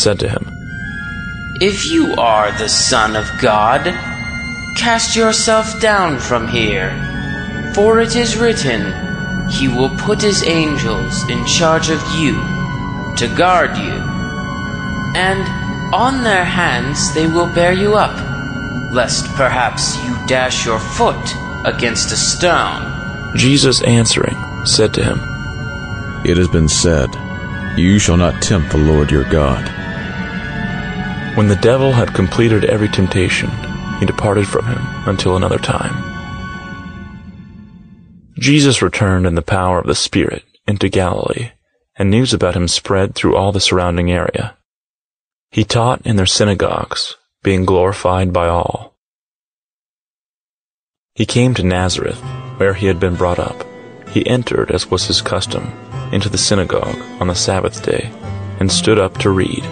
said to him, "If you are the Son of God, cast yourself down from here, for it is written, He will put His angels in charge of you, to guard you, and on their hands they will bear you up, lest perhaps you dash your foot against a stone." Jesus answering said to him, "It has been said, You shall not tempt the Lord your God." When the devil had completed every temptation, he departed from him until another time. Jesus returned in the power of the Spirit into Galilee, and news about him spread through all the surrounding area. He taught in their synagogues, being glorified by all. He came to Nazareth, where he had been brought up. He entered, as was his custom, into the synagogue on the Sabbath day, and stood up to read.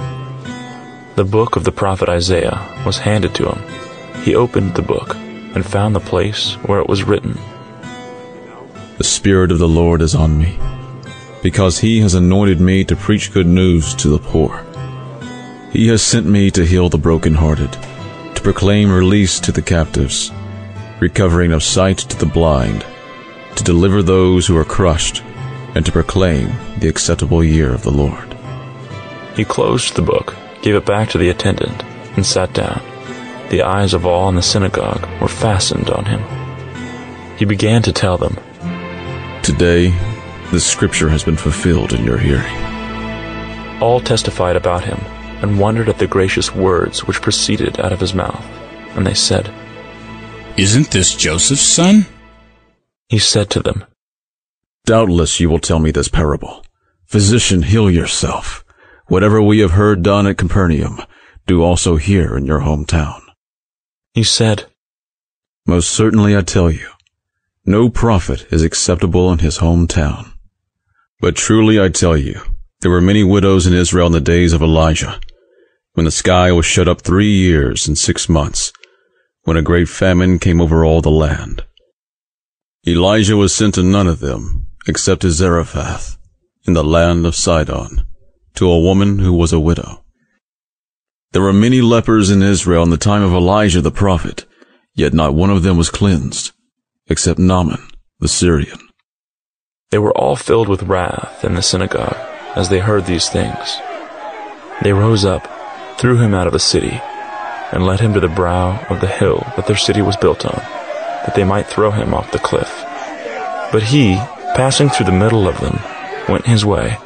The book of the prophet Isaiah was handed to him. He opened the book, and found the place where it was written, "The Spirit of the Lord is on me, because He has anointed me to preach good news to the poor. He has sent me to heal the brokenhearted, to proclaim release to the captives, recovering of sight to the blind, to deliver those who are crushed, and to proclaim the acceptable year of the Lord." He closed the book, gave it back to the attendant, and sat down. The eyes of all in the synagogue were fastened on him. He began to tell them, "Today, this scripture has been fulfilled in your hearing." All testified about him, and wondered at the gracious words which proceeded out of his mouth. And they said, "Isn't this Joseph's son?" He said to them, "Doubtless you will tell me this parable. Physician, heal yourself. Whatever we have heard done at Capernaum, do also here in your hometown." He said, "Most certainly I tell you, no prophet is acceptable in his hometown. But truly I tell you, there were many widows in Israel in the days of Elijah, when the sky was shut up 3 years and 6 months, when a great famine came over all the land. Elijah was sent to none of them, except to Zarephath, in the land of Sidon, to a woman who was a widow. There were many lepers in Israel in the time of Elijah the prophet, yet not one of them was cleansed, except Naaman the Syrian." They were all filled with wrath in the synagogue as they heard these things. They rose up, threw him out of the city, and led him to the brow of the hill that their city was built on, that they might throw him off the cliff. But he, passing through the middle of them, went his way.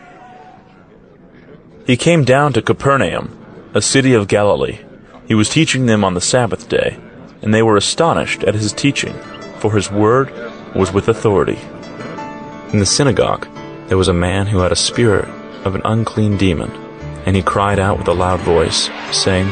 He came down to Capernaum, a city of Galilee. He was teaching them on the Sabbath day, and they were astonished at his teaching, for his word was with authority. In the synagogue there was a man who had a spirit of an unclean demon, and he cried out with a loud voice, saying,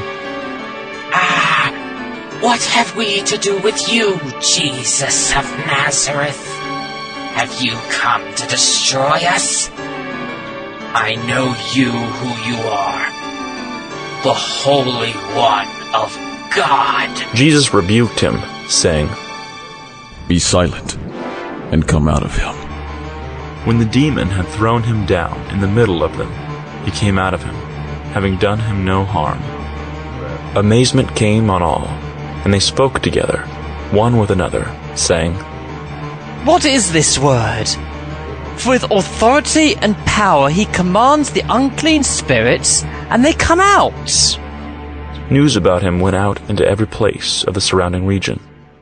What have we to do with you, Jesus of Nazareth? Have you come to destroy us? I know you who you are, the Holy One of God." Jesus rebuked him, saying, "Be silent, and come out of him." When the demon had thrown him down in the middle of them, he came out of him, having done him no harm. Amazement came on all, and they spoke together, one with another, saying, "What is this word? For with authority and power he commands the unclean spirits, and they come out." News about him went out into every place of the surrounding region.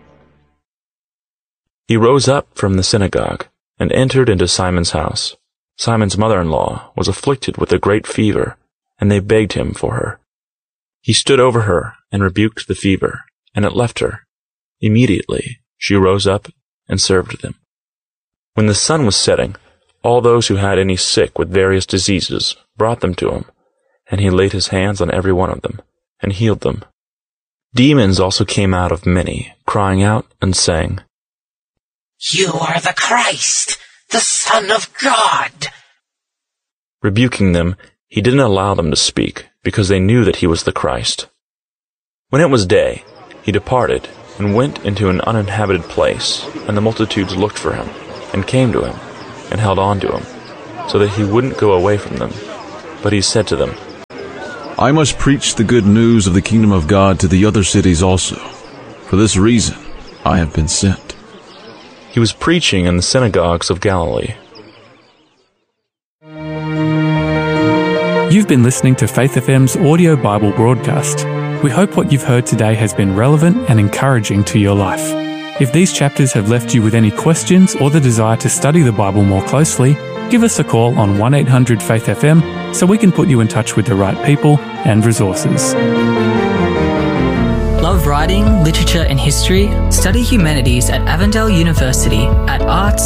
He rose up from the synagogue and entered into Simon's house. Simon's mother-in-law was afflicted with a great fever, and they begged him for her. He stood over her and rebuked the fever, and it left her. Immediately she rose up and served them. When the sun was setting, all those who had any sick with various diseases brought them to him, and he laid his hands on every one of them, and healed them. Demons also came out of many, crying out and saying, "You are the Christ, the Son of God." Rebuking them, he didn't allow them to speak, because they knew that he was the Christ. When it was day, he departed and went into an uninhabited place, and the multitudes looked for him, and came to him, and held on to him, so that he wouldn't go away from them. But he said to them, I must preach the good news of the kingdom of God to the other cities also. For this reason, I have been sent. He was preaching in the synagogues of Galilee. You've been listening to Faith FM's audio Bible broadcast. We hope what you've heard today has been relevant and encouraging to your life. If these chapters have left you with any questions or the desire to study the Bible more closely, give us a call on 1-800-FAITH-FM so we can put you in touch with the right people and resources. Love writing, literature and history? Study humanities at Avondale University at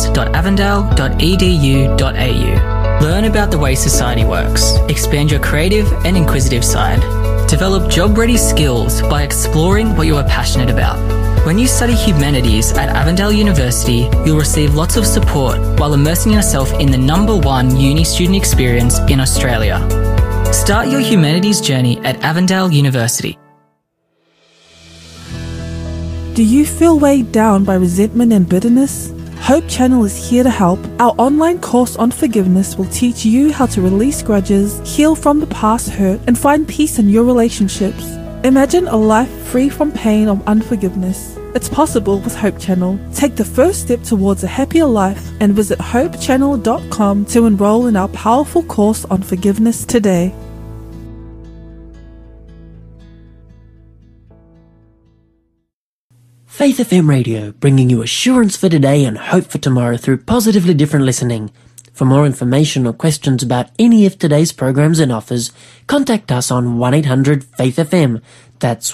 arts.avondale.edu.au. Learn about the way society works. Expand your creative and inquisitive side. Develop job-ready skills by exploring what you are passionate about. When you study humanities at Avondale University, you'll receive lots of support while immersing yourself in the #1 uni student experience in Australia. Start your humanities journey at Avondale University. Do you feel weighed down by resentment and bitterness? Hope Channel is here to help. Our online course on forgiveness will teach you how to release grudges, heal from the past hurt, and find peace in your relationships. Imagine a life free from pain or unforgiveness. It's possible with Hope Channel. Take the first step towards a happier life and visit hopechannel.com to enroll in our powerful course on forgiveness today. Faith FM Radio, bringing you assurance for today and hope for tomorrow through positively different listening. For more information or questions about any of today's programs and offers, contact us on 1-800-FAITH-FM. That's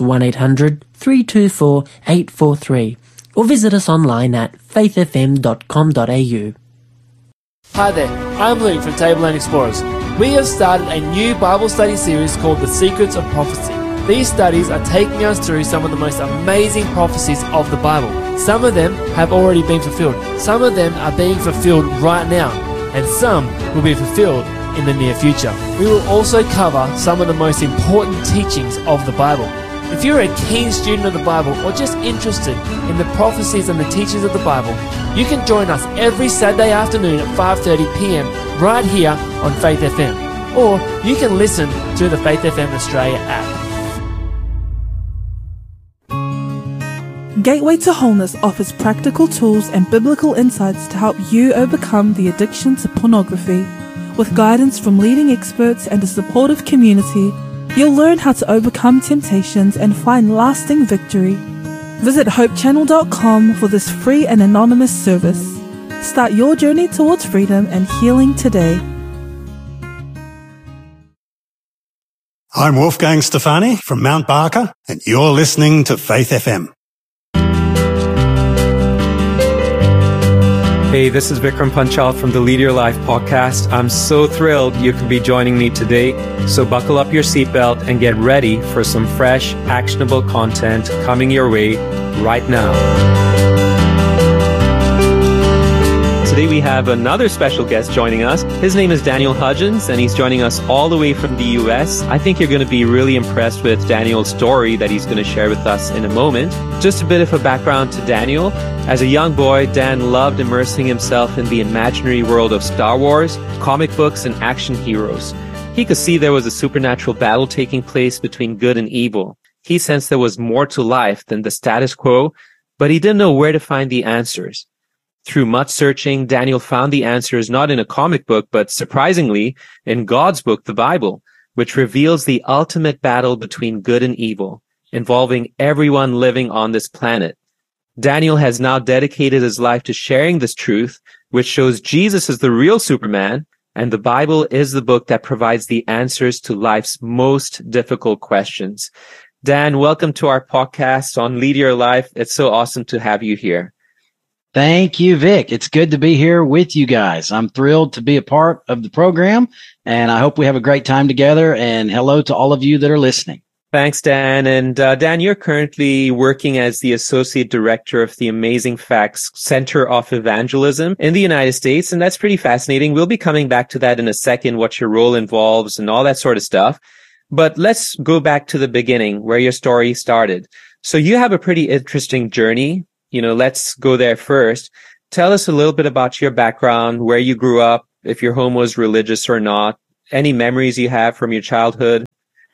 1-800-324-843. Or visit us online at faithfm.com.au. Hi there, I'm Luke from Tableland Explorers. We have started a new Bible study series called The Secrets of Prophecy. These studies are taking us through some of the most amazing prophecies of the Bible. Some of them have already been fulfilled. Some of them are being fulfilled right now. And some will be fulfilled in the near future. We will also cover some of the most important teachings of the Bible. If you're a keen student of the Bible or just interested in the prophecies and the teachings of the Bible, you can join us every Saturday afternoon at 5:30 p.m. right here on Faith FM. Or you can listen through the Faith FM Australia app. Gateway to Wholeness offers practical tools and biblical insights to help you overcome the addiction to pornography. With guidance from leading experts and a supportive community, you'll learn how to overcome temptations and find lasting victory. Visit hopechannel.com for this free and anonymous service. Start your journey towards freedom and healing today. I'm Wolfgang Stefani from Mount Barker, and you're listening to Faith FM. Hey, this is Vikram Panchal from the Lead Your Life podcast. I'm so thrilled you could be joining me today. So buckle up your seatbelt and get ready for some fresh, actionable content coming your way right now. Today we have another special guest joining us. His name is Daniel Hudgens, and he's joining us all the way from the U.S. I think you're going to be really impressed with Daniel's story that he's going to share with us in a moment. Just a bit of a background to Daniel. As a young boy, Dan loved immersing himself in the imaginary world of Star Wars, comic books, and action heroes. He could see there was a supernatural battle taking place between good and evil. He sensed there was more to life than the status quo, but he didn't know where to find the answers. Through much searching, Daniel found the answers not in a comic book, but surprisingly, in God's book, the Bible, which reveals the ultimate battle between good and evil, involving everyone living on this planet. Daniel has now dedicated his life to sharing this truth, which shows Jesus is the real Superman, and the Bible is the book that provides the answers to life's most difficult questions. Dan, welcome to our podcast on Lead Your Life. It's so awesome to have you here. Thank you, Vic. It's good to be here with you guys. I'm thrilled to be a part of the program, and I hope we have a great time together. And hello to all of you that are listening. Thanks, Dan. And Dan, you're currently working as the Associate Director of the Amazing Facts Center of Evangelism in the United States, and that's pretty fascinating. We'll be coming back to that in a second, what your role involves and all that sort of stuff. But let's go back to the beginning, where your story started. So you have a pretty interesting journey. Let's go there first. Tell us a little bit about your background, where you grew up, if your home was religious or not, any memories you have from your childhood.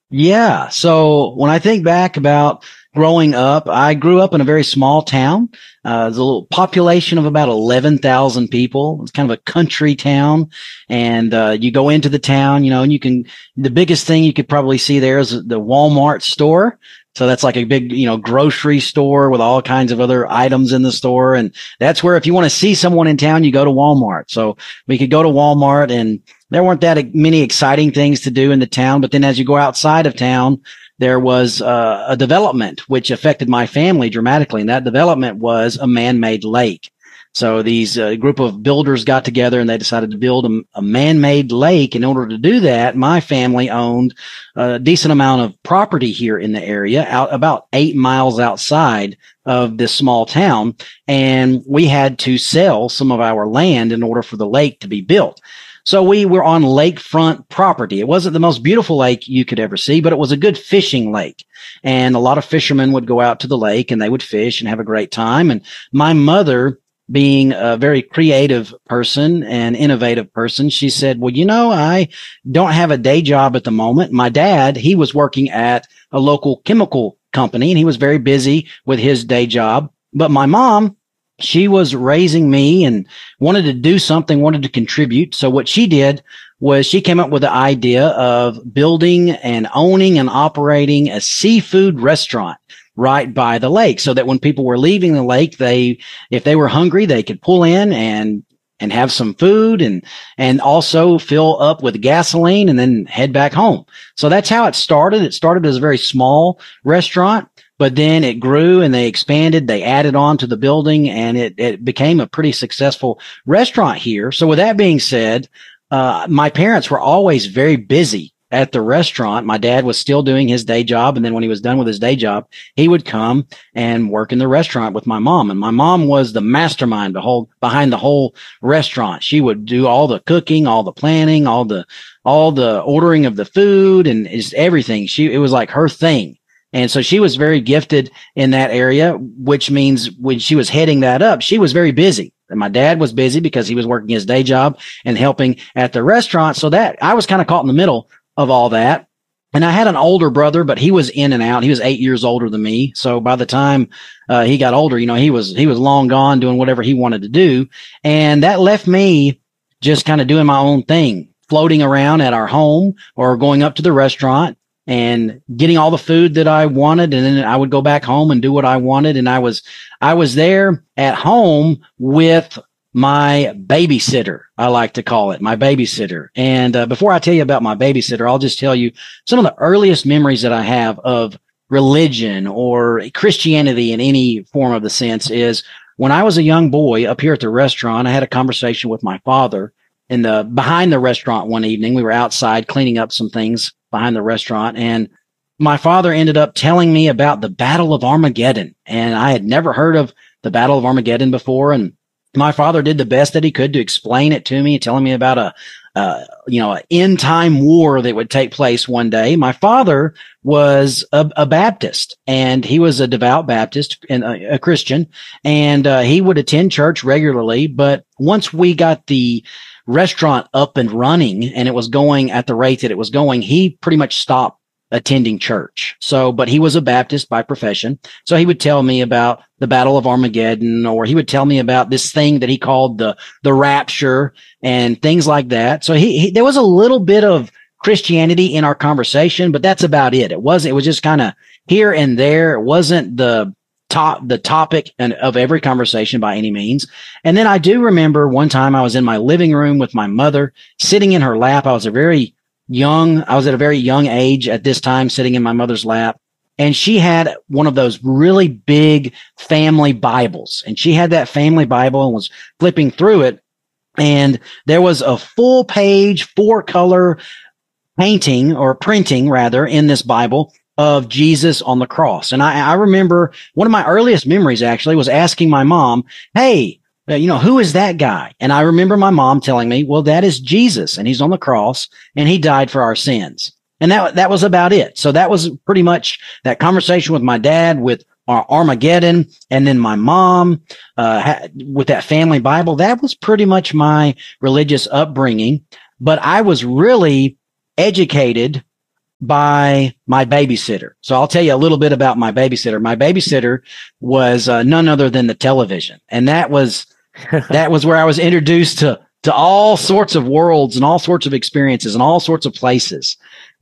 Yeah. So when I think back about growing up, I grew up in a very small town. There's a little population of about 11,000 people. It's kind of a country town. And, you go into the town, and the biggest thing you could probably see there is the Walmart store. So that's like a big, grocery store with all kinds of other items in the store. And that's where if you want to see someone in town, you go to Walmart. So we could go to Walmart, and there weren't that many exciting things to do in the town. But then as you go outside of town, there was a development which affected my family dramatically. And that development was a man-made lake. So these group of builders got together and they decided to build a man-made lake. In order to do that, my family owned a decent amount of property here in the area, out about 8 miles outside of this small town. And we had to sell some of our land in order for the lake to be built. So we were on lakefront property. It wasn't the most beautiful lake you could ever see, but it was a good fishing lake. And a lot of fishermen would go out to the lake and they would fish and have a great time. And my mother, being a very creative person and innovative person, she said, well, I don't have a day job at the moment. My dad, he was working at a local chemical company and he was very busy with his day job. But my mom, she was raising me and wanted to do something, wanted to contribute. So what she did was she came up with the idea of building and owning and operating a seafood restaurant right by the lake, so that when people were leaving the lake, if they were hungry, they could pull in and have some food and also fill up with gasoline and then head back home. So that's how it started. It started as a very small restaurant, but then it grew and they expanded. They added on to the building and it became a pretty successful restaurant here. So with that being said, my parents were always very busy at the restaurant. My dad was still doing his day job. And then when he was done with his day job, he would come and work in the restaurant with my mom. And my mom was the mastermind behind the whole restaurant. She would do all the cooking, all the planning, all the ordering of the food and just everything. It was like her thing. And so she was very gifted in that area, which means when she was heading that up, she was very busy. And my dad was busy because he was working his day job and helping at the restaurant. So that I was kind of caught in the middle of all that. And I had an older brother, but he was in and out. He was 8 years older than me. So by the time he got older, he was long gone doing whatever he wanted to do. And that left me just kind of doing my own thing, floating around at our home or going up to the restaurant and getting all the food that I wanted. And then I would go back home and do what I wanted. And I was there at home with my babysitter, I like to call it, my babysitter. And before I tell you about my babysitter, I'll just tell you some of the earliest memories that I have of religion or Christianity in any form of the sense is when I was a young boy up here at the restaurant. I had a conversation with my father behind the restaurant one evening. We were outside cleaning up some things behind the restaurant, and my father ended up telling me about the Battle of Armageddon. And I had never heard of the Battle of Armageddon before. And my father did the best that he could to explain it to me, telling me about an end time war that would take place one day. My father was a Baptist, and he was a devout Baptist and a Christian, and he would attend church regularly. But once we got the restaurant up and running and it was going at the rate that it was going, he pretty much stopped attending church. But he was a Baptist by profession. So he would tell me about the Battle of Armageddon, or he would tell me about this thing that he called the rapture and things like that. So there was a little bit of Christianity in our conversation, but that's about it. It was just kind of here and there. It wasn't the topic of every conversation by any means. And then I do remember one time I was in my living room with my mother, sitting in her lap. I was at a very young age at this time, sitting in my mother's lap. And she had one of those really big family Bibles. And she had that family Bible and was flipping through it. And there was a full page, 4-color painting or printing rather in this Bible of Jesus on the cross. And I remember one of my earliest memories actually was asking my mom, hey, who is that guy? And I remember my mom telling me, well, that is Jesus, and he's on the cross and he died for our sins. And that was about it. So that was pretty much that conversation with my dad, with Armageddon, and then my mom, with that family Bible. That was pretty much my religious upbringing. But I was really educated by my babysitter. So I'll tell you a little bit about my babysitter. My babysitter was none other than the television. And that was where I was introduced to all sorts of worlds and all sorts of experiences and all sorts of places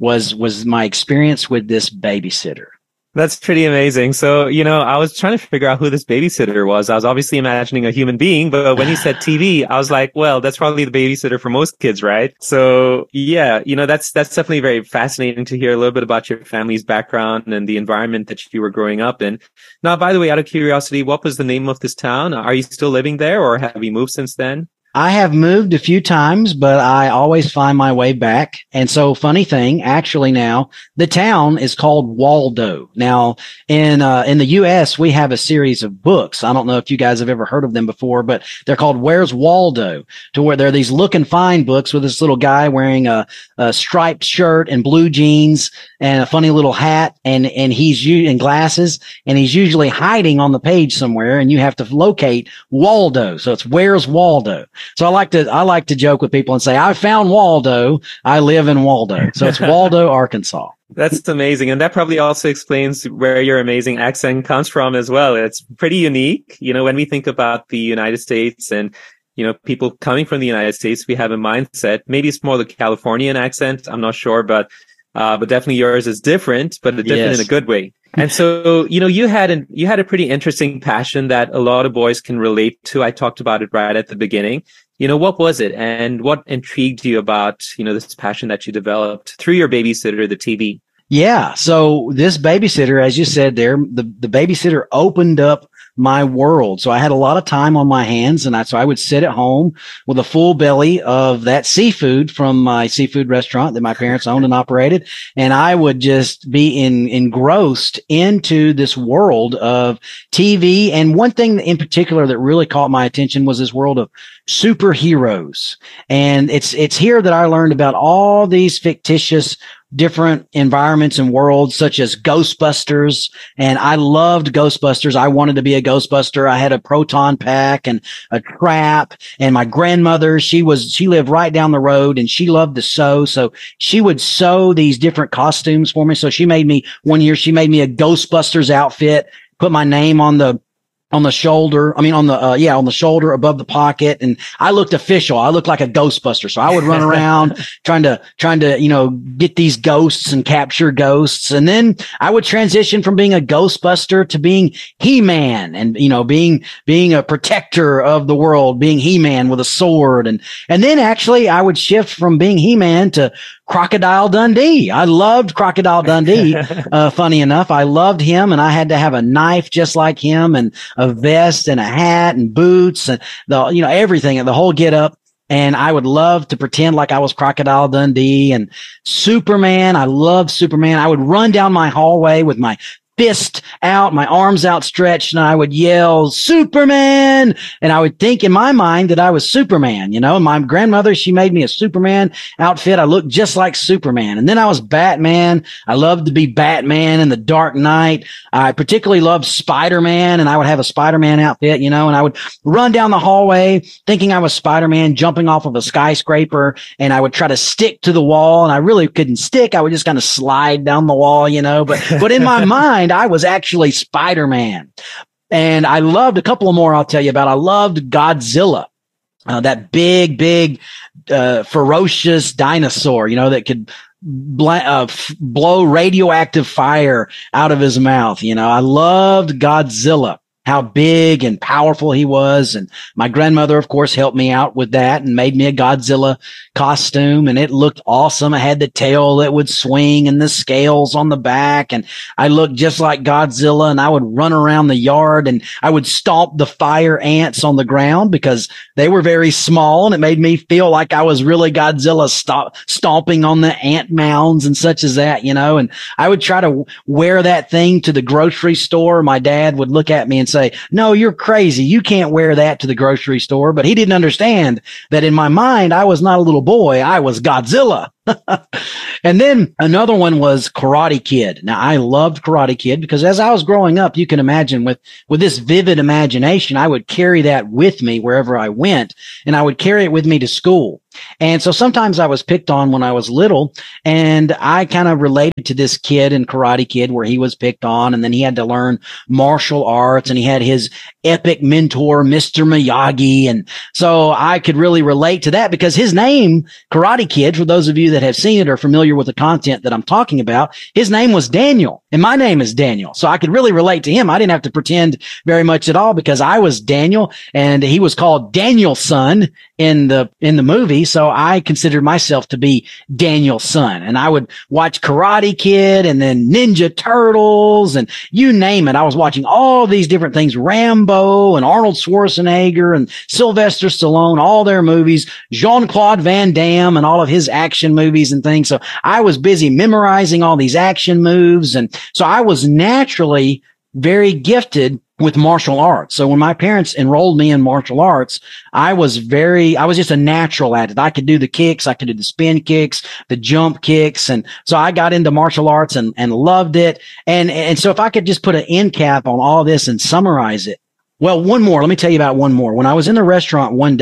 was my experience with this babysitter. That's pretty amazing. So, I was trying to figure out who this babysitter was. I was obviously imagining a human being, but when you said TV, I was like, well, that's probably the babysitter for most kids, right? So yeah, that's definitely very fascinating to hear a little bit about your family's background and the environment that you were growing up in. Now, by the way, out of curiosity, what was the name of this town? Are you still living there or have you moved since then? I have moved a few times, but I always find my way back. And so funny thing, actually now, the town is called Waldo. Now, in the U.S., we have a series of books. I don't know if you guys have ever heard of them before, but they're called Where's Waldo? To where they're these look and find books with this little guy wearing a striped shirt and blue jeans and a funny little hat and he's in glasses and he's usually hiding on the page somewhere and you have to locate Waldo. So it's Where's Waldo? So I like to joke with people and say, I found Waldo. I live in Waldo. So it's Waldo, Arkansas. That's amazing. And that probably also explains where your amazing accent comes from as well. It's pretty unique. When we think about the United States and, people coming from the United States, we have a mindset. Maybe it's more the Californian accent. I'm not sure, but definitely yours is different, but different in a good way. And so, you had a pretty interesting passion that a lot of boys can relate to. I talked about it right at the beginning. What was it and what intrigued you about, this passion that you developed through your babysitter, the TV? Yeah. So this babysitter, as you said there, the babysitter opened up my world. So I had a lot of time on my hands so I would sit at home with a full belly of that seafood from my seafood restaurant that my parents owned and operated. And I would just be engrossed into this world of TV. And one thing in particular that really caught my attention was this world of superheroes. And it's here that I learned about all these fictitious different environments and worlds such as Ghostbusters. And I loved Ghostbusters. I wanted to be a Ghostbuster. I had a proton pack and a trap, and my grandmother, she lived right down the road and she loved to sew. So she would sew these different costumes for me. So one year she made me a Ghostbusters outfit, put my name on the shoulder. On the shoulder above the pocket. And I looked official. I looked like a Ghostbuster. So I would run around trying to, get these ghosts and capture ghosts. And then I would transition from being a Ghostbuster to being He-Man and, being a protector of the world, being He-Man with a sword. And then actually I would shift from being He-Man to Crocodile Dundee. I loved Crocodile Dundee. Funny enough, I loved him and I had to have a knife just like him and a vest and a hat and boots and everything and the whole get up. And I would love to pretend like I was Crocodile Dundee. And Superman, I loved Superman. I would run down my hallway with my fist out, my arms outstretched, and I would yell, Superman! And I would think in my mind that I was Superman, and my grandmother, she made me a Superman outfit. I looked just like Superman. And then I was Batman. I loved to be Batman in the Dark Knight. I particularly loved Spider-Man, and I would have a Spider-Man outfit, and I would run down the hallway thinking I was Spider-Man, jumping off of a skyscraper, and I would try to stick to the wall, and I really couldn't stick. I would just kind of slide down the wall, but in my mind, I was actually Spider-Man. And I loved a couple of more I'll tell you about. I loved Godzilla, that big, ferocious dinosaur, that could blow radioactive fire out of his mouth. I loved Godzilla, how big and powerful he was. And my grandmother, of course, helped me out with that and made me a Godzilla costume. And it looked awesome. I had the tail that would swing and the scales on the back. And I looked just like Godzilla, and I would run around the yard and I would stomp the fire ants on the ground because they were very small. And it made me feel like I was really Godzilla stomping on the ant mounds and such as that, and I would try to wear that thing to the grocery store. My dad would look at me and say, no, you're crazy. You can't wear that to the grocery store. But he didn't understand that in my mind, I was not a little boy. I was Godzilla. And then another one was Karate Kid. Now, I loved Karate Kid because as I was growing up, you can imagine with this vivid imagination, I would carry that with me wherever I went, and I would carry it with me to school. And so sometimes I was picked on when I was little, and I kind of related to this kid in Karate Kid where he was picked on, and then he had to learn martial arts, and he had his epic mentor, Mr. Miyagi. And so I could really relate to that because his name, Karate Kid, for those of you that have seen it or familiar with the content that I'm talking about, his name was Daniel, and my name is Daniel. So I could really relate to him. I didn't have to pretend very much at all because I was Daniel, and he was called Daniel's son in the movie. So I considered myself to be Daniel's son, and I would watch Karate Kid and then Ninja Turtles and you name it. I was watching all these different things, Rambo and Arnold Schwarzenegger and Sylvester Stallone, all their movies, Jean-Claude Van Damme and all of his action movies and things. So I was busy memorizing all these action moves. And so I was naturally very gifted with martial arts. So when my parents enrolled me in martial arts, I was just a natural at it. I could do the kicks. I could do the spin kicks, the jump kicks. And so I got into martial arts and loved it. And so if I could just put an end cap on all this and summarize it. Well, let me tell you about one more. When I was in the restaurant one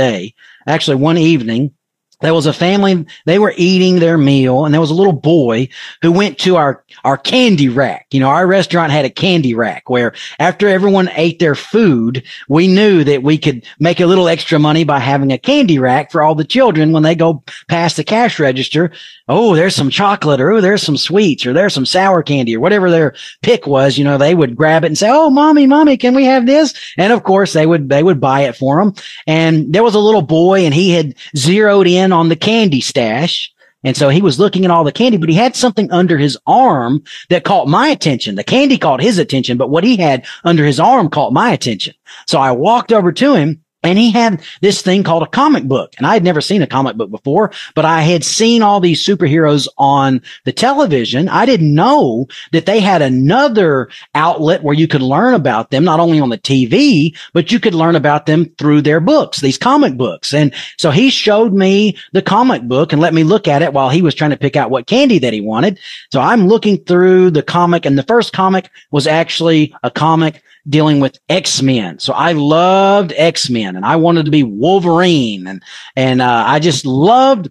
evening, there was a family, they were eating their meal, and there was a little boy who went to our candy rack. You know, our restaurant had a candy rack where after everyone ate their food, we knew that we could make a little extra money by having a candy rack for all the children when they go past the cash register. Oh, there's some chocolate, or oh, there's some sweets, or there's some sour candy, or whatever their pick was. You know, they would grab it and say, "Oh, mommy, can we have this?" And of course, they would buy it for them. And there was a little boy, and he had zeroed in on the candy stash. And so he was looking at all the candy, but he had something under his arm that caught my attention. The candy caught his attention, but what he had under his arm caught my attention. So I walked over to him, and he had this thing called a comic book. And I had never seen a comic book before, but I had seen all these superheroes on the television. I didn't know that they had another outlet where you could learn about them, not only on the TV, but you could learn about them through their books, these comic books. And so he showed me the comic book and let me look at it while he was trying to pick out what candy that he wanted. So I'm looking through the comic, and the first comic was actually a comic dealing with X-Men. So I loved X-Men, and I wanted to be Wolverine. And I just loved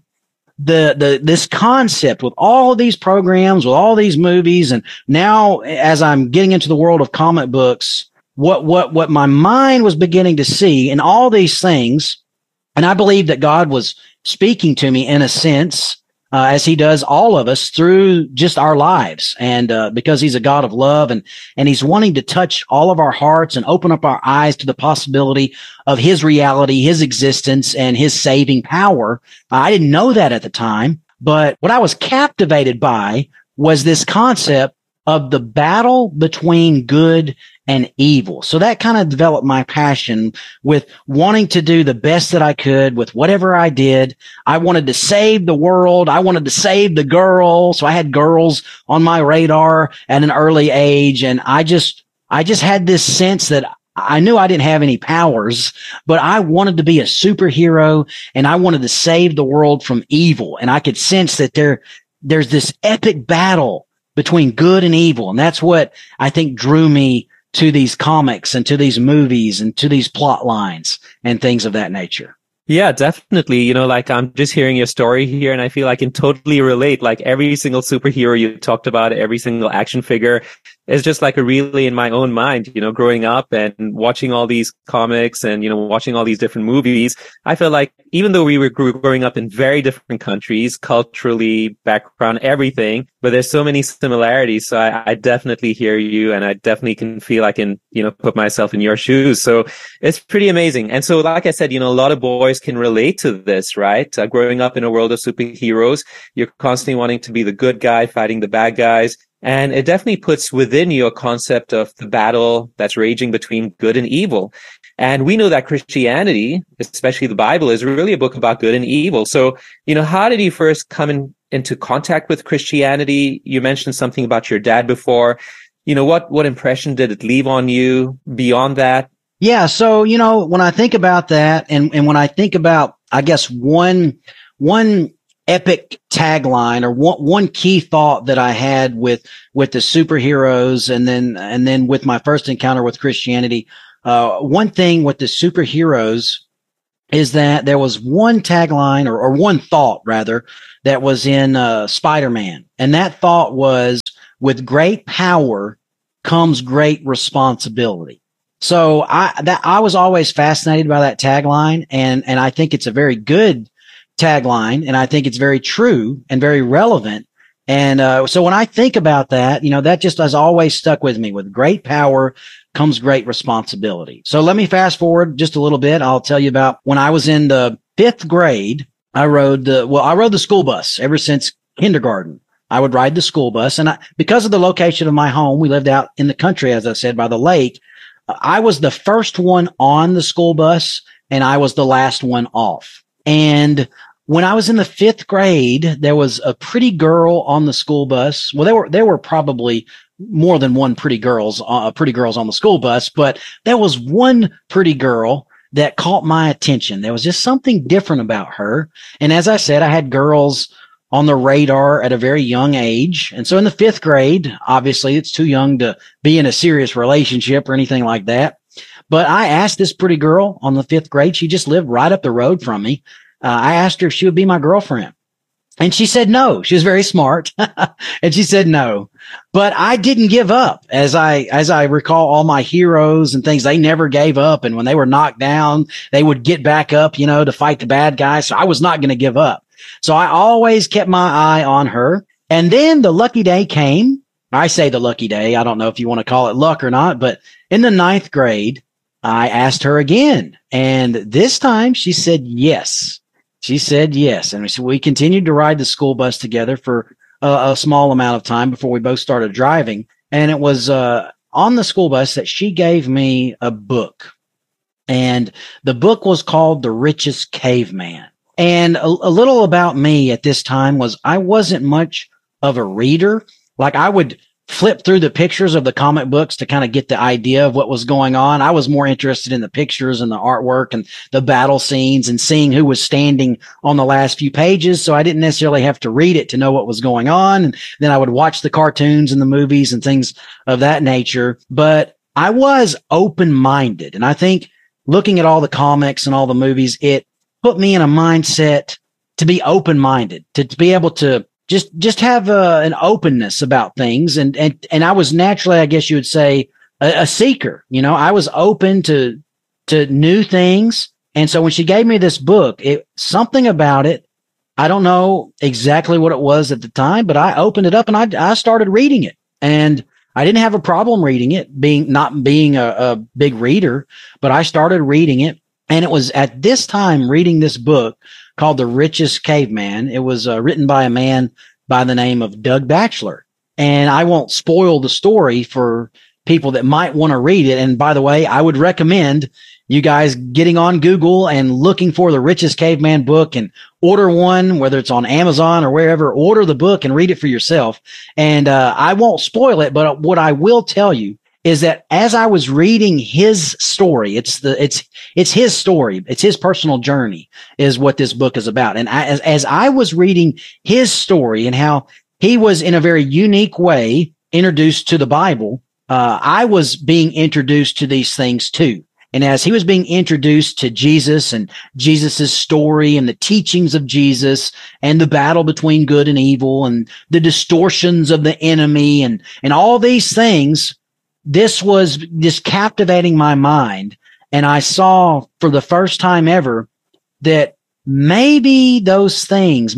this concept with all of these programs, with all these movies. And now as I'm getting into the world of comic books, what my mind was beginning to see in all these things. And I believe that God was speaking to me in a sense, as he does all of us through just our lives. And, because he's a God of love, and he's wanting to touch all of our hearts and open up our eyes to the possibility of his reality, his existence, and his saving power. I didn't know that at the time, but what I was captivated by was this concept of the battle between good and evil. So that kind of developed my passion with wanting to do the best that I could with whatever I did. I wanted to save the world. I wanted to save the girl. So I had girls on my radar at an early age. And I just had this sense that I knew I didn't have any powers, but I wanted to be a superhero, and I wanted to save the world from evil. And I could sense that there's this epic battle between good and evil. And that's what I think drew me to these comics and to these movies and to these plot lines and things of that nature. Yeah, definitely. You know, like I'm just hearing your story here, and I feel I can totally relate. Like every single superhero you talked about, every single action figure is just like a relay in my own mind, you know, growing up and watching all these comics and, you know, watching all these different movies. I feel like even though we were growing up in very different countries, culturally, background, everything, but there's so many similarities. So I definitely hear you, and I definitely can feel I can, you know, put myself in your shoes. So it's pretty amazing. And so, like I said, you know, a lot of boys can relate to this, right? Growing up in a world of superheroes, you're constantly wanting to be the good guy, fighting the bad guys. And it definitely puts within you a concept of the battle that's raging between good and evil. And we know that Christianity, especially the Bible, is really a book about good and evil. So, you know, how did you first come into contact with Christianity? You mentioned something about your dad before. You know, what impression did it leave on you beyond that? Yeah. So, you know, when I think about that, and when I think about, I guess, one epic tagline or one key thought that I had with the superheroes and then with my first encounter with Christianity. One thing with the superheroes is that there was one tagline or one thought rather that was in Spider-Man. And that thought was, with great power comes great responsibility. So I was always fascinated by that tagline, and I think it's a very good tagline, and I think it's very true and very relevant. And so when I think about that, that just has always stuck with me. With great power comes great responsibility. So let me fast forward just a little bit. I'll tell you about when I was in the 5th grade. I rode the school bus ever since kindergarten. I would ride the school bus, and because of the location of my home, we lived out in the country, as I said, by the lake. I was the first one on the school bus, and I was the last one off. And when I was in the 5th grade, there was a pretty girl on the school bus. Well, there were probably more than one pretty girls on the school bus, but there was one pretty girl that caught my attention. There was just something different about her. And as I said, I had girls on the radar at a very young age. And so in the 5th grade, obviously it's too young to be in a serious relationship or anything like that. But I asked this pretty girl on the 5th grade. She just lived right up the road from me. I asked her if she would be my girlfriend. And she said no. She was very smart. And she said no. But I didn't give up. As I recall all my heroes and things, they never gave up. And when they were knocked down, they would get back up, to fight the bad guys. So I was not going to give up. So I always kept my eye on her. And then the lucky day came. I say the lucky day. I don't know if you want to call it luck or not, but in the 9th grade, I asked her again. And this time she said yes. She said yes. And we continued to ride the school bus together for a small amount of time before we both started driving. And it was on the school bus that she gave me a book. And the book was called The Richest Caveman. And a little about me at this time was I wasn't much of a reader. Like, I would flip through the pictures of the comic books to kind of get the idea of what was going on. I was more interested in the pictures and the artwork and the battle scenes and seeing who was standing on the last few pages. So I didn't necessarily have to read it to know what was going on. And then I would watch the cartoons and the movies and things of that nature. But I was open-minded. And I think looking at all the comics and all the movies, it put me in a mindset to be open-minded, to be able to just have an openness about things. And I was naturally, I guess you would say, a seeker. I was open to new things. And so when she gave me this book, something about it, I don't know exactly what it was at the time, but I opened it up and I started reading it. And I didn't have a problem reading it, not being a big reader, but I started reading it. And it was at this time reading this book called The Richest Caveman. It was written by a man by the name of Doug Batchelor. And I won't spoil the story for people that might want to read it. And by the way, I would recommend you guys getting on Google and looking for The Richest Caveman book and order one, whether it's on Amazon or wherever. Order the book and read it for yourself. And I won't spoil it, but what I will tell you is that as I was reading his story, it's his story. It's his personal journey is what this book is about. And as I was reading his story and how he was in a very unique way introduced to the Bible, I was being introduced to these things too. And as he was being introduced to Jesus and Jesus's story and the teachings of Jesus and the battle between good and evil and the distortions of the enemy and all these things, this was just captivating my mind. And I saw for the first time ever that maybe those themes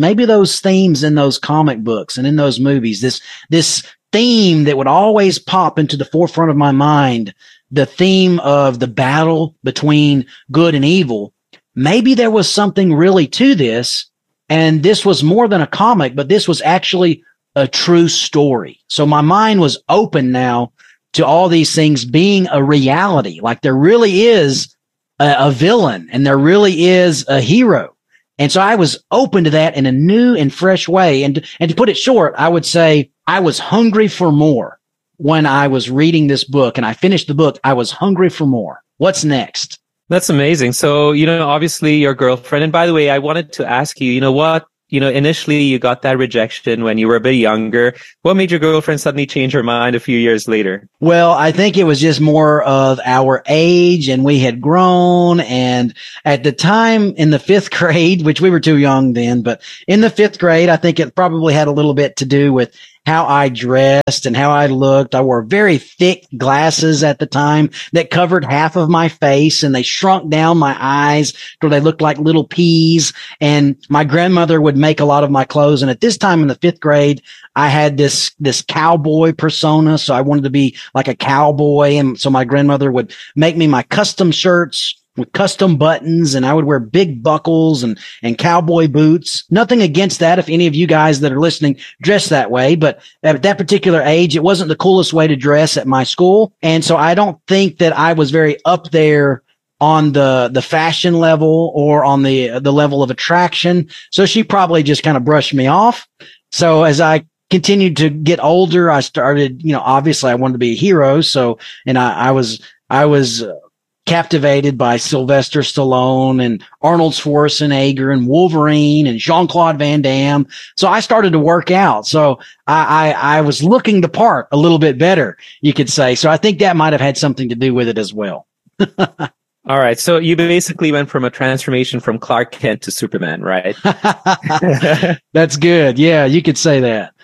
in those comic books and in those movies, this theme that would always pop into the forefront of my mind, the theme of the battle between good and evil, maybe there was something really to this. And this was more than a comic, but this was actually a true story. So my mind was open now to all these things being a reality. Like there really is a villain and there really is a hero. And so I was open to that in a new and fresh way. And to put it short, I would say I was hungry for more when I was reading this book and I finished the book. I was hungry for more. What's next? That's amazing. So, obviously your girlfriend, and by the way, I wanted to ask you, what initially you got that rejection when you were a bit younger. What made your girlfriend suddenly change her mind a few years later? Well, I think it was just more of our age, and we had grown. And at the time in the 5th grade, which we were too young then, but in the 5th grade, I think it probably had a little bit to do with how I dressed and how I looked. I wore very thick glasses at the time that covered half of my face, and they shrunk down my eyes till they looked like little peas. And my grandmother would make a lot of my clothes. And at this time in the 5th grade, I had this cowboy persona. So I wanted to be like a cowboy. And so my grandmother would make me my custom shirts with custom buttons, and I would wear big buckles and cowboy boots. Nothing against that if any of you guys that are listening dress that way, but at that particular age, it wasn't the coolest way to dress at my school. And so I don't think that I was very up there on the fashion level or on the level of attraction. So she probably just kind of brushed me off. So as I continued to get older, I started, obviously I wanted to be a hero. So, and I was captivated by Sylvester Stallone and Arnold Schwarzenegger and Wolverine and Jean-Claude Van Damme. So I started to work out. So I was looking the part a little bit better, you could say. So I think that might have had something to do with it as well. All right. So you basically went from a transformation from Clark Kent to Superman, right? That's good. Yeah, you could say that.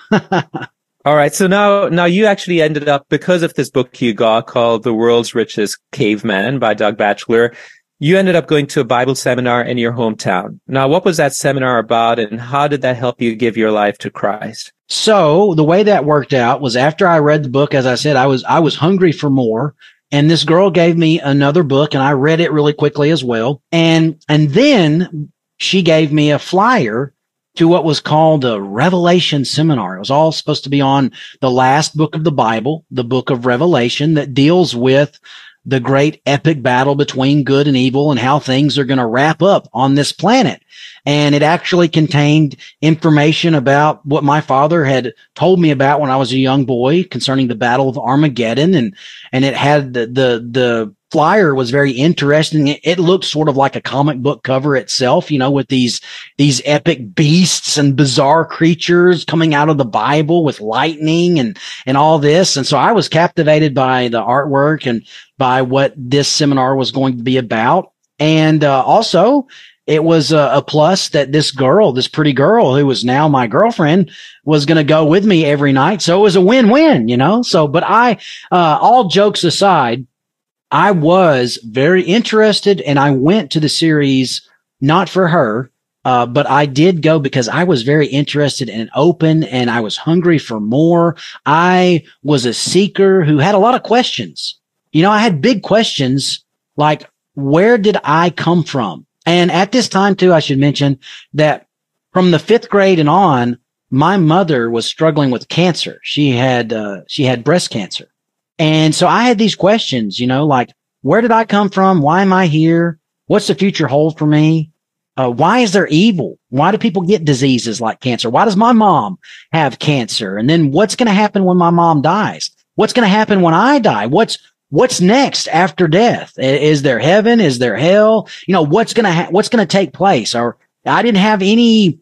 All right. So now you actually ended up, because of this book you got called The World's Richest Caveman by Doug Batchelor, you ended up going to a Bible seminar in your hometown. Now, what was that seminar about, and how did that help you give your life to Christ? So the way that worked out was after I read the book, as I said, I was hungry for more. And this girl gave me another book, and I read it really quickly as well. And then she gave me a flyer to what was called a Revelation seminar. It was all supposed to be on the last book of the Bible, the book of Revelation, that deals with the great epic battle between good and evil and how things are going to wrap up on this planet. And it actually contained information about what my father had told me about when I was a young boy concerning the Battle of Armageddon. And it had the flyer was very interesting. It looked sort of like a comic book cover itself, with these epic beasts and bizarre creatures coming out of the Bible with lightning and all this. And so I was captivated by the artwork and by what this seminar was going to be about. And also it was a plus that this pretty girl who was now my girlfriend was going to go with me every night. So it was a win-win, So, but all jokes aside, I was very interested, and I went to the series not for her, but I did go because I was very interested and open, and I was hungry for more. I was a seeker who had a lot of questions. I had big questions like, where did I come from? And at this time too, I should mention that from the 5th grade and on, my mother was struggling with cancer. She had breast cancer. And so I had these questions, like, where did I come from? Why am I here? What's the future hold for me? Why is there evil? Why do people get diseases like cancer? Why does my mom have cancer? And then what's going to happen when my mom dies? What's going to happen when I die? What's next after death? Is there heaven? Is there hell? What's going to take place? Or I didn't have any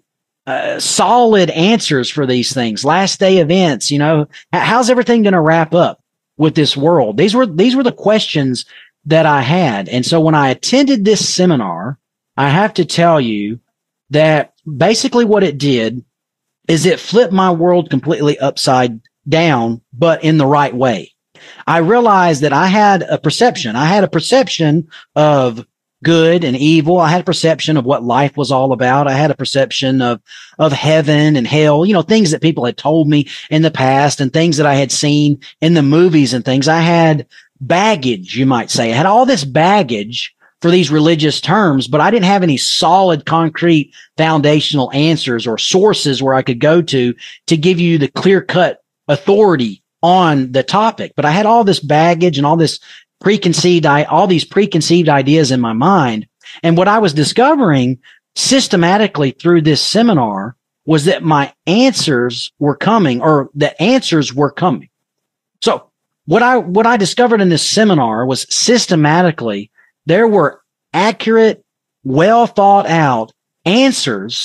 solid answers for these things. Last day events, how's everything going to wrap up with this world? These were the questions that I had. And so when I attended this seminar, I have to tell you that basically what it did is it flipped my world completely upside down, but in the right way. I realized that I had a perception. I had a perception of good and evil. I had a perception of what life was all about. I had a perception of heaven and hell, things that people had told me in the past and things that I had seen in the movies and things. I had baggage, you might say. I had all this baggage for these religious terms, but I didn't have any solid, concrete, foundational answers or sources where I could go to give you the clear-cut authority on the topic. But I had all this baggage and all these preconceived ideas in my mind. And what I was discovering systematically through this seminar was that my answers were coming, or the answers were coming. So what I discovered in this seminar was systematically there were accurate, well thought out answers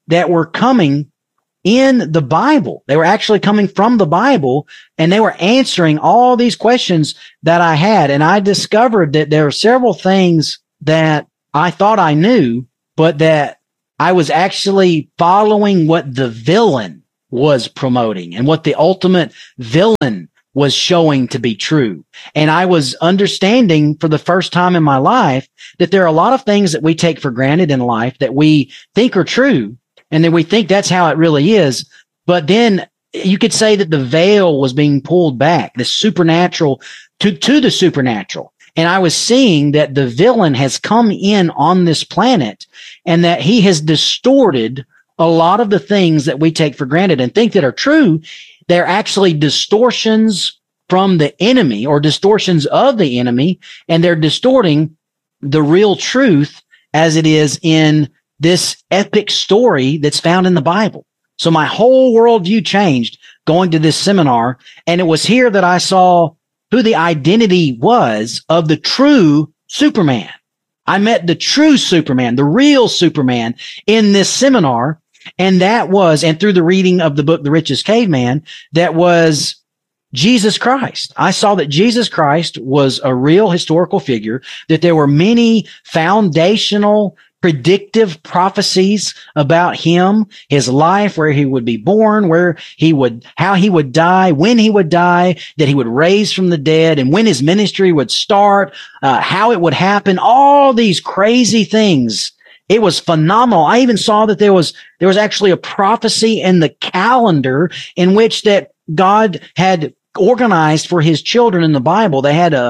that were coming in the Bible. They were actually coming from the Bible, and they were answering all these questions that I had. And I discovered that there are several things that I thought I knew, but that I was actually following what the villain was promoting and what the ultimate villain was showing to be true. And I was understanding for the first time in my life that there are a lot of things that we take for granted in life that we think are true, and then we think that's how it really is. But then you could say that the veil was being pulled back, the supernatural to the supernatural. And I was seeing that the villain has come in on this planet, and that he has distorted a lot of the things that we take for granted and think that are true. They're actually distortions from the enemy, or distortions of the enemy, and they're distorting the real truth as it is in this epic story that's found in the Bible. So my whole worldview changed going to this seminar, and it was here that I saw who the identity was of the true Superman. I met the true Superman, the real Superman, in this seminar. And that was, and through the reading of the book, The Richest Caveman, that was Jesus Christ. I saw that Jesus Christ was a real historical figure, that there were many foundational predictive prophecies about him, his life, where he would be born, how he would die, when he would die, that he would raise from the dead, and when his ministry would start, how it would happen, all these crazy things. It was phenomenal. I even saw that there was actually a prophecy in the calendar in which that God had organized for his children in the Bible. They had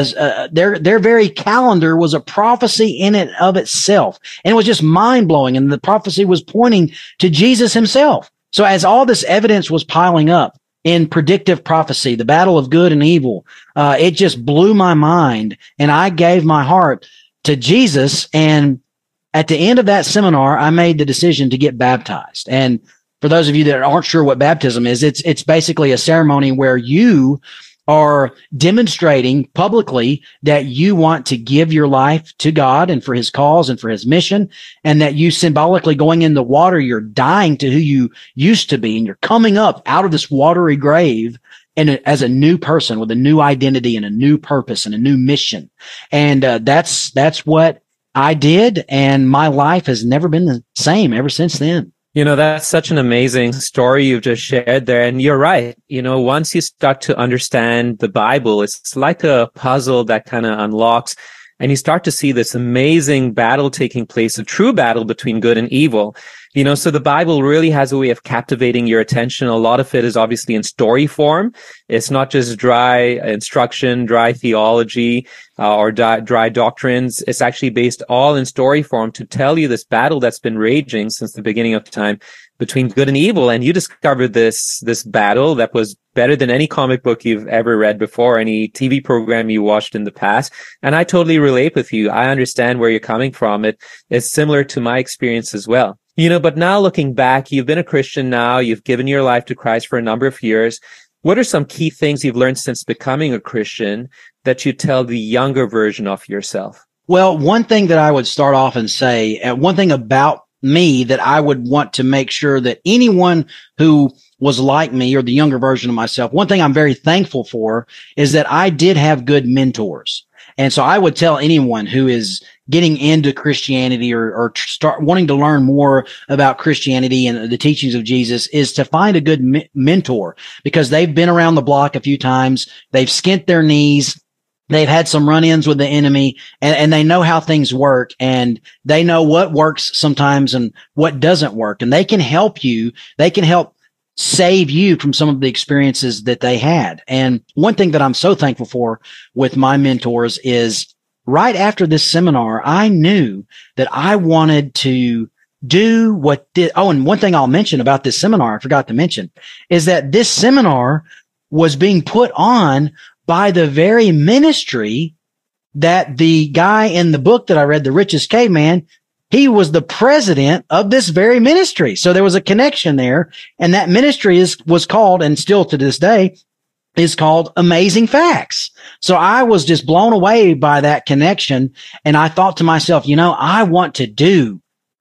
their very calendar was a prophecy in it of itself. And it was just mind blowing. And the prophecy was pointing to Jesus himself. So as all this evidence was piling up in predictive prophecy, the battle of good and evil, it just blew my mind. And I gave my heart to Jesus. And at the end of that seminar, I made the decision to get baptized. And for those of you that aren't sure what baptism is, it's basically a ceremony where you are demonstrating publicly that you want to give your life to God and for his cause and for his mission, and that you symbolically going in the water, you're dying to who you used to be, and you're coming up out of this watery grave and as a new person with a new identity and a new purpose and a new mission. And that's what I did, and my life has never been the same ever since then. You know, that's such an amazing story you've just shared there. And you're right. You know, once you start to understand the Bible, it's like a puzzle that kind of unlocks, and you start to see this amazing battle taking place, a true battle between good and evil. You know, so the Bible really has a way of captivating your attention. A lot of it is obviously in story form. It's not just dry instruction, dry theology, or dry doctrines. It's actually based all in story form to tell you this battle that's been raging since the beginning of time between good and evil. And you discovered this battle that was better than any comic book you've ever read before, any TV program you watched in the past. And I totally relate with you. I understand where you're coming from. It's similar to my experience as well. You know, but now looking back, you've been a Christian now, you've given your life to Christ for a number of years. What are some key things you've learned since becoming a Christian that you tell the younger version of yourself? Well, one thing that I would start off and say, one thing about me that I would want to make sure that anyone who was like me or the younger version of myself, one thing I'm very thankful for is that I did have good mentors. And so I would tell anyone who is getting into Christianity or start wanting to learn more about Christianity and the teachings of Jesus is to find a good mentor, because they've been around the block a few times. They've skint their knees. They've had some run-ins with the enemy, and they know how things work, and they know what works sometimes and what doesn't work. And they can help you. They can help save you from some of the experiences that they had. And one thing that I'm so thankful for with my mentors is right after this seminar, I knew that I wanted to do and one thing I'll mention about this seminar, I forgot to mention, is that this seminar was being put on by the very ministry that the guy in the book that I read, The Richest Caveman, he was the president of this very ministry. So there was a connection there. And that ministry was called, and still to this day, is called Amazing Facts. So I was just blown away by that connection. And I thought to myself, I want to do what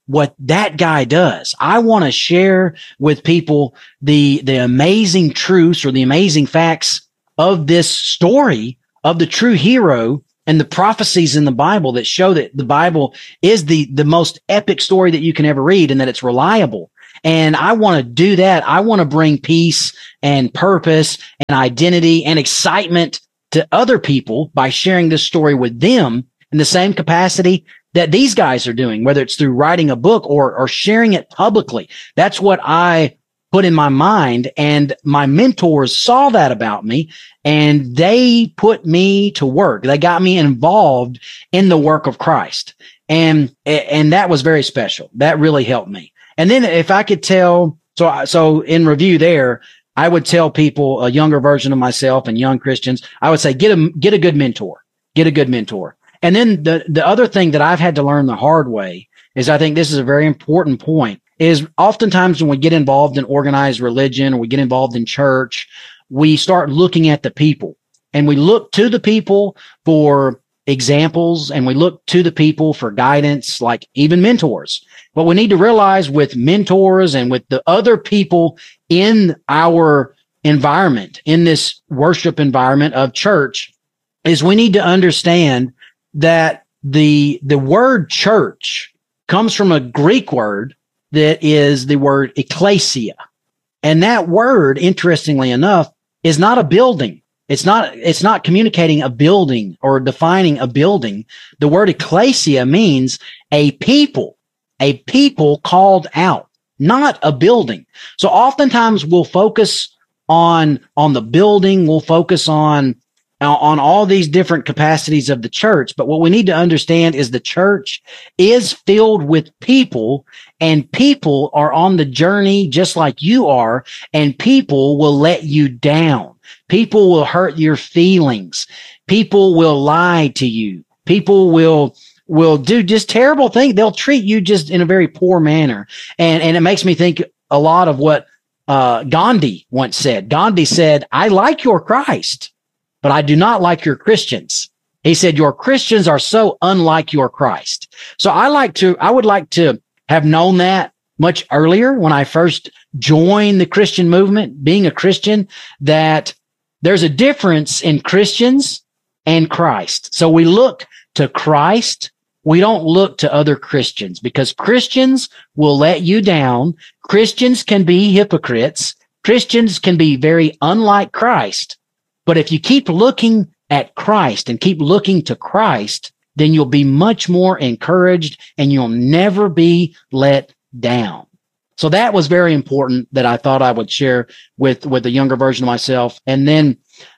what that guy does. I want to share with people the amazing truths or the amazing facts of this story of the true hero and the prophecies in the Bible that show that the Bible is the most epic story that you can ever read and that it's reliable. And I want to do that. I want to bring peace and purpose and identity and excitement to other people by sharing this story with them in the same capacity that these guys are doing, whether it's through writing a book or sharing it publicly. That's what I put in my mind. And my mentors saw that about me and they put me to work. They got me involved in the work of Christ. And that was very special. That really helped me. And then if I could tell, so in review there, I would tell people, a younger version of myself and young Christians, I would say, get a good mentor, get a good mentor. And then the other thing that I've had to learn the hard way is, I think this is a very important point, is oftentimes when we get involved in organized religion or we get involved in church, we start looking at the people and we look to the people for examples and we look to the people for guidance, like even mentors. But we need to realize with mentors and with the other people in our environment, in this worship environment of church, is we need to understand that the word church comes from a Greek word that is the word ecclesia. And that word, interestingly enough, is not a building. It's not communicating a building or defining a building. The word ecclesia means a people called out, not a building. So oftentimes we'll focus on the building. We'll focus on all these different capacities of the church. But what we need to understand is the church is filled with people, and people are on the journey just like you are, and people will let you down. People will hurt your feelings. People will lie to you. People will do just terrible things. They'll treat you just in a very poor manner. And it makes me think a lot of what Gandhi once said. Gandhi said, "I like your Christ, but I do not like your Christians." He said, "Your Christians are so unlike your Christ." So I would like to have known that much earlier when I first joined the Christian movement, being a Christian, that there's a difference in Christians and Christ. So we look to Christ. We don't look to other Christians, because Christians will let you down. Christians can be hypocrites. Christians can be very unlike Christ. But if you keep looking at Christ and keep looking to Christ, then you'll be much more encouraged and you'll never be let down. So that was very important that I thought I would share with the younger version of myself. And then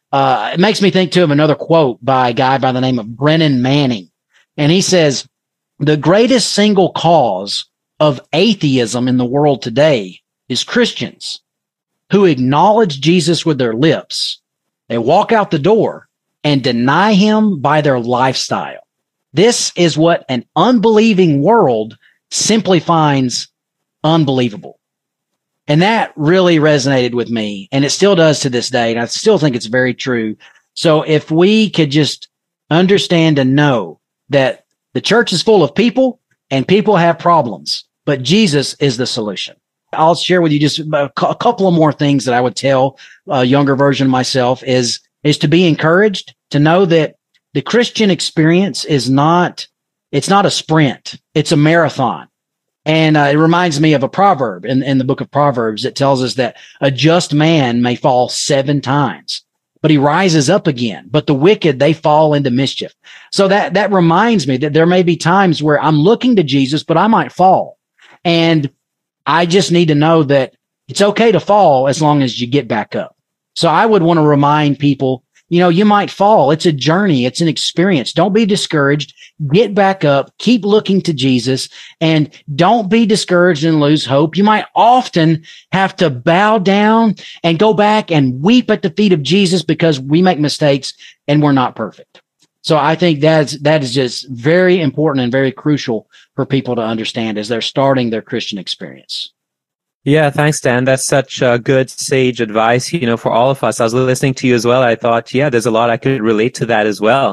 it makes me think too of another quote by a guy by the name of Brennan Manning. And he says, "The greatest single cause of atheism in the world today is Christians who acknowledge Jesus with their lips. They walk out the door and deny him by their lifestyle. This is what an unbelieving world simply finds unbelievable." And that really resonated with me, and it still does to this day. And I still think it's very true. So if we could just understand and know that the church is full of people and people have problems, but Jesus is the solution. I'll share with you just a couple of more things that I would tell a younger version of myself is to be encouraged, to know that the Christian experience it's not a sprint. It's a marathon. And it reminds me of a proverb in the book of Proverbs that tells us that a just man may fall 7 times, but he rises up again. But the wicked, they fall into mischief. So that reminds me that there may be times where I'm looking to Jesus, but I might fall. And I just need to know that it's okay to fall as long as you get back up. So I would want to remind people, you might fall. It's a journey. It's an experience. Don't be discouraged. Get back up. Keep looking to Jesus, and don't be discouraged and lose hope. You might often have to bow down and go back and weep at the feet of Jesus because we make mistakes and we're not perfect. So I think that is just very important and very crucial for people to understand as they're starting their Christian experience. Yeah, thanks, Dan. That's such good, sage advice, for all of us. I was listening to you as well. I thought, there's a lot I could relate to that as well.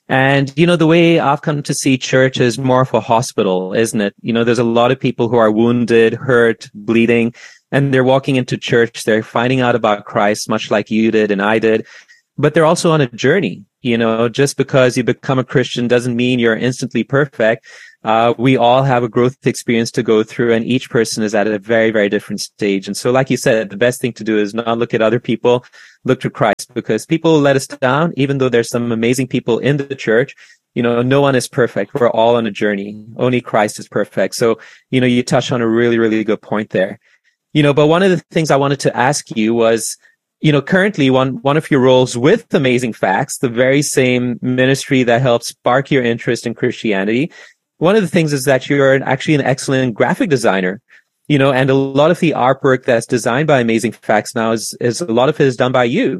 And, the way I've come to see church is more of a hospital, isn't it? There's a lot of people who are wounded, hurt, bleeding, and they're walking into church. They're finding out about Christ, much like you did and I did. But they're also on a journey. Just because you become a Christian doesn't mean you're instantly perfect. We all have a growth experience to go through, and each person is at a very, very different stage. And so, like you said, the best thing to do is not look at other people, look to Christ, because people let us down, even though there's some amazing people in the church. No one is perfect. We're all on a journey. Only Christ is perfect. So, you touched on a really, really good point there. But one of the things I wanted to ask you was, currently one of your roles with Amazing Facts, the very same ministry that helped spark your interest in Christianity, one of the things is that you're actually an excellent graphic designer, and a lot of the artwork that's designed by Amazing Facts now is a lot of it is done by you.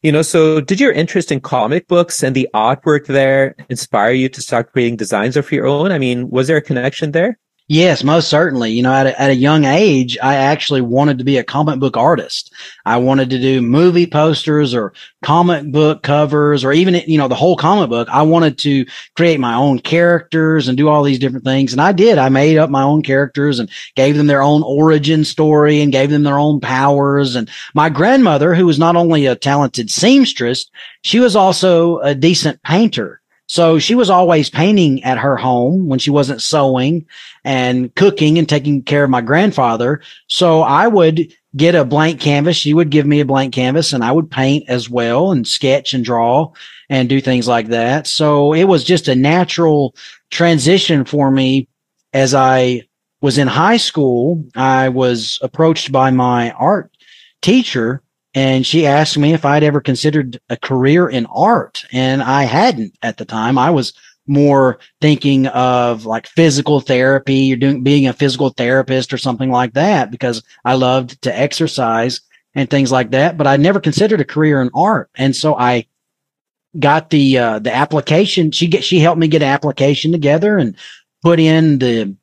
So did your interest in comic books and the artwork there inspire you to start creating designs of your own? I mean, was there a connection there? Yes, most certainly. At a young age, I actually wanted to be a comic book artist. I wanted to do movie posters or comic book covers, or even, the whole comic book. I wanted to create my own characters and do all these different things. And I did. I made up my own characters and gave them their own origin story and gave them their own powers. And my grandmother, who was not only a talented seamstress, she was also a decent painter. So she was always painting at her home when she wasn't sewing and cooking and taking care of my grandfather. So I would get a blank canvas. She would give me a blank canvas and I would paint as well and sketch and draw and do things like that. So it was just a natural transition for me. As I was in high school, I was approached by my art teacher, and she asked me if I'd ever considered a career in art. And I hadn't at the time. I was more thinking of like physical therapy or being a physical therapist or something like that, because I loved to exercise and things like that. But I never considered a career in art. And so I got the application. She helped me get an application together and put in the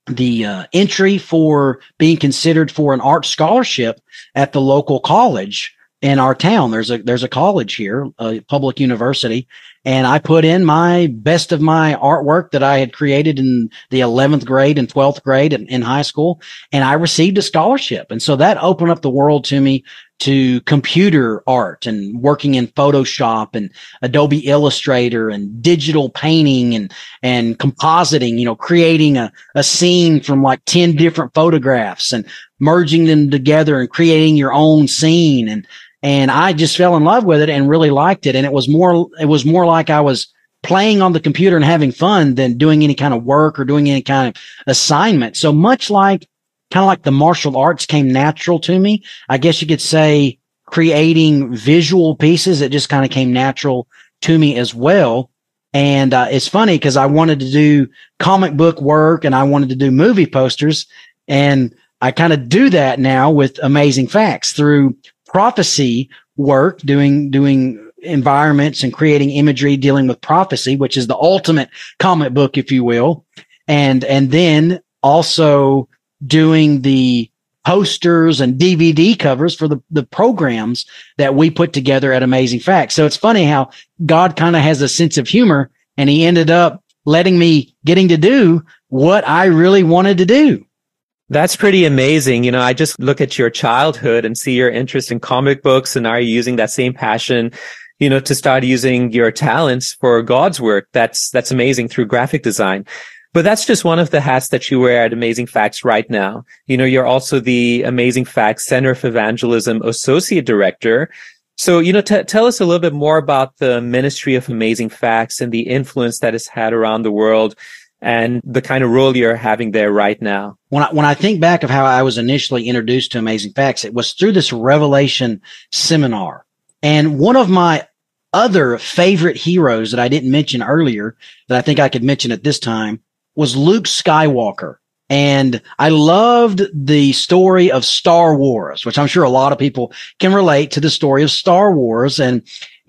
entry for being considered for an art scholarship at the local college in our town. There's a college here, a public university. And I put in my best of my artwork that I had created in the 11th grade and 12th grade in high school. And I received a scholarship. And so that opened up the world to me to computer art and working in Photoshop and Adobe Illustrator and digital painting and compositing, creating a scene from like 10 different photographs and merging them together and creating your own scene. And I just fell in love with it and really liked it. And it was more like I was playing on the computer and having fun than doing any kind of work or doing any kind of assignment. So kind of like the martial arts came natural to me. I guess you could say creating visual pieces, it just kind of came natural to me as well. And it's funny because I wanted to do comic book work and I wanted to do movie posters. And I kind of do that now with Amazing Facts through prophecy work, doing environments and creating imagery dealing with prophecy, which is the ultimate comic book, if you will. And then also doing the posters and DVD covers for the programs that we put together at Amazing Facts. So it's funny how God kind of has a sense of humor, and he ended up letting me getting to do what I really wanted to do. That's pretty amazing. I just look at your childhood and see your interest in comic books, and are you using that same passion, to start using your talents for God's work? That's amazing through graphic design. But that's just one of the hats that you wear at Amazing Facts right now. You're also the Amazing Facts Center of Evangelism Associate Director. So, tell us a little bit more about the ministry of Amazing Facts and the influence that it's had around the world and the kind of role you're having there right now. When I think back of how I was initially introduced to Amazing Facts, it was through this Revelation seminar. And one of my other favorite heroes that I didn't mention earlier, that I think I could mention at this time, was Luke Skywalker. And I loved the story of Star Wars, which I'm sure a lot of people can relate to the story of Star Wars, and,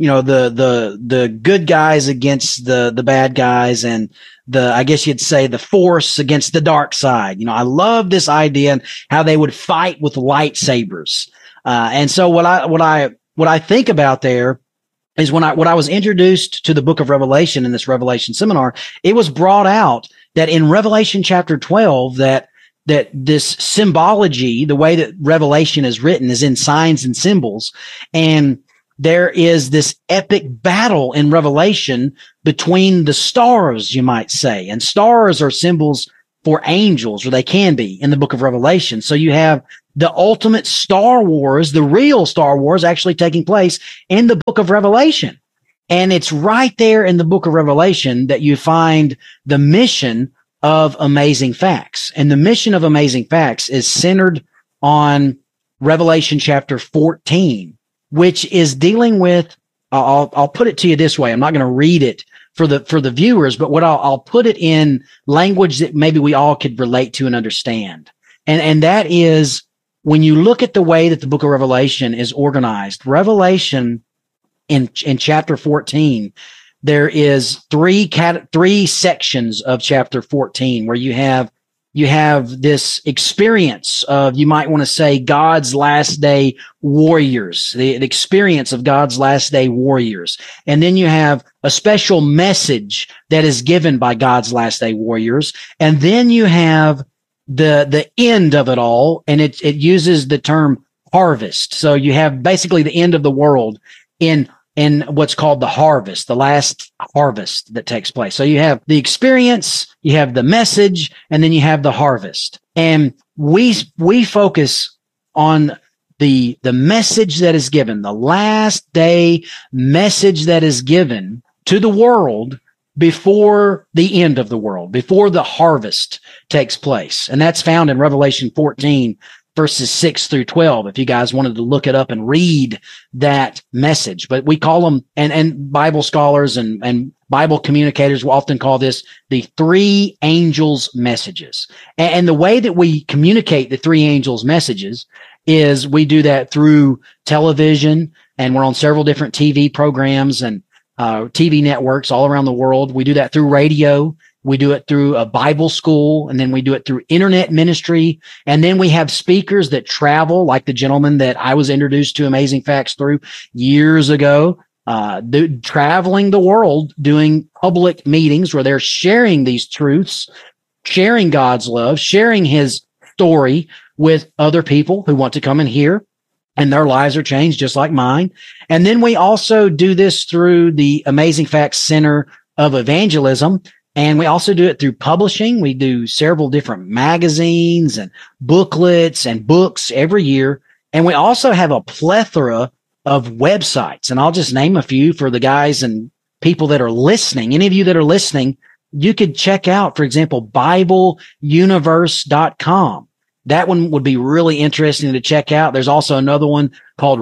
the good guys against the bad guys, and I guess you'd say the Force against the dark side. I love this idea and how they would fight with lightsabers. And so what I think about there is when I was introduced to the book of Revelation in this Revelation seminar, it was brought out that in Revelation chapter 12, that this symbology, the way that Revelation is written, is in signs and symbols. And there is this epic battle in Revelation between the stars, you might say. And stars are symbols for angels, or they can be in the book of Revelation. So you have the ultimate Star Wars, the real Star Wars, actually taking place in the book of Revelation. And it's right there in the book of Revelation that you find the mission of Amazing Facts. And the mission of Amazing Facts is centered on Revelation chapter 14, which is dealing with, I'll put it to you this way. I'm not going to read it for the viewers, but what I'll put it in language that maybe we all could relate to and understand. And that is, when you look at the way that the book of Revelation is organized, Revelation in chapter 14, there is three sections of chapter 14 where you have this experience of, you might want to say, God's last day warriors, the experience of God's last day warriors. And then you have a special message that is given by God's last day warriors. And then you have the end of it all, and it uses the term harvest. So you have basically the end of the world in what's called the harvest, the last harvest that takes place. So you have the experience, you have the message, and then you have the harvest. And we focus on the message that is given, the last day message that is given to the world before the end of the world, before the harvest takes place. And that's found in Revelation 14, verses 6 through 12, if you guys wanted to look it up and read that message. But we call them, and Bible scholars and Bible communicators will often call this the three angels' messages. And the way that we communicate the three angels' messages is we do that through television, and we're on several different TV programs and TV networks all around the world. We do that through radio. We do it through a Bible school, and then we do it through internet ministry. And then we have speakers that travel, like the gentleman that I was introduced to Amazing Facts through years ago, traveling the world, doing public meetings where they're sharing these truths, sharing God's love, sharing his story with other people who want to come and hear, and their lives are changed just like mine. And then we also do this through the Amazing Facts Center of Evangelism. And we also do it through publishing. We do several different magazines and booklets and books every year. And we also have a plethora of websites. And I'll just name a few for the guys and people that are listening. Any of you that are listening, you could check out, for example, BibleUniverse.com. That one would be really interesting to check out. There's also another one called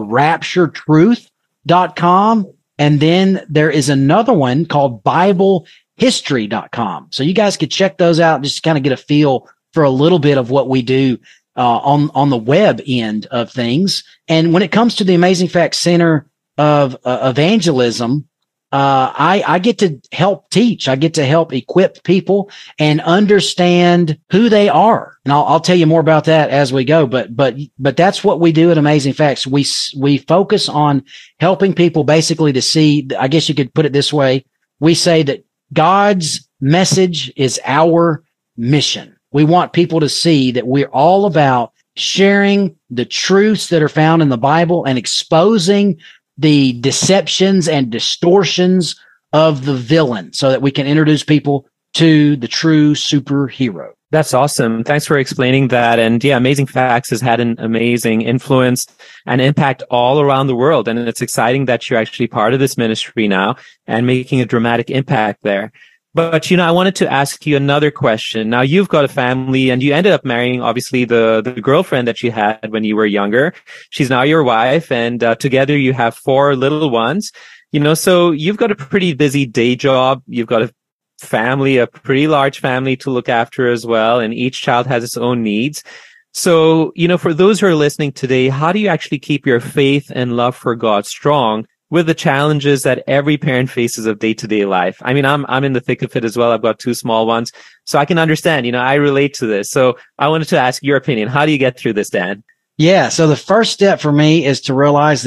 RaptureTruth.com. And then there is another one called BibleHistory.com. So you guys could check those out just to kind of get a feel for a little bit of what we do on the web end of things. And when it comes to the Amazing Facts Center of Evangelism, I get to help teach. I get to help equip people and understand who they are. And I'll tell you more about that as we go. But that's what we do at Amazing Facts. We focus on helping people basically to see, I guess you could put it this way. We say that God's message is our mission. We want people to see that we're all about sharing the truths that are found in the Bible and exposing the deceptions and distortions of the villain so that we can introduce people to the true superhero. That's awesome. Thanks for explaining that. And yeah, Amazing Facts has had an amazing influence and impact all around the world. And it's exciting that you're actually part of this ministry now and making a dramatic impact there. But, I wanted to ask you another question. Now, you've got a family and you ended up marrying, obviously, the girlfriend that you had when you were younger. She's now your wife, and together you have 4 little ones. So you've got a pretty busy day job. You've got a family, a pretty large family to look after as well. And each child has its own needs. So, for those who are listening today, how do you actually keep your faith and love for God strong with the challenges that every parent faces of day-to-day life? I mean, I'm in the thick of it as well. I've got 2 small ones, so I can understand, I relate to this. So I wanted to ask your opinion. How do you get through this, Dan? Yeah. So the first step for me is to realize that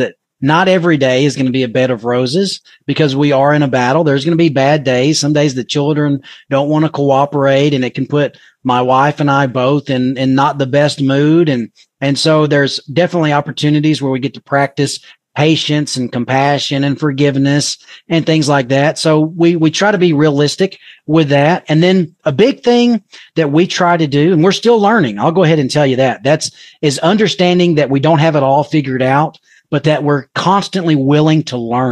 not every day is going to be a bed of roses because we are in a battle. There's going to be bad days. Some days the children don't want to cooperate, and it can put my wife and I both in not the best mood. And so there's definitely opportunities where we get to practice patience and compassion and forgiveness and things like that. So we try to be realistic with that. And then a big thing that we try to do, and we're still learning, I'll go ahead and tell you is understanding that we don't have it all figured out, but that we're constantly willing to learn.